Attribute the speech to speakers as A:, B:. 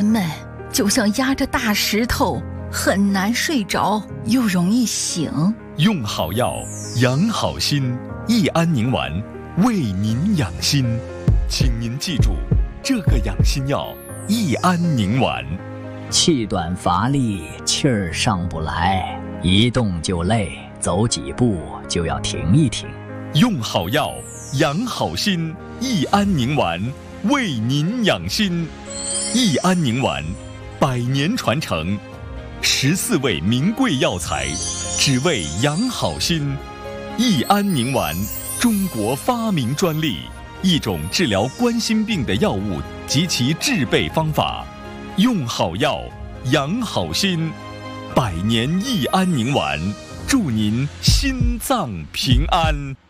A: 闷，就像压着大石头，很难睡着，又容易醒。
B: 用好药，养好心，益安宁丸为您养心。请您记住，这个养心药益安宁丸。
C: 气短乏力，气儿上不来，一动就累，走几步就要停一停。
B: 用好药，养好心，益安宁丸为您养心。益安宁丸100年传承，14味名贵药材，只为养好心。益安宁丸，中国发明专利，一种治疗冠心病的药物及其制备方法。用好药，养好心，100年益安宁丸，祝您心脏平安。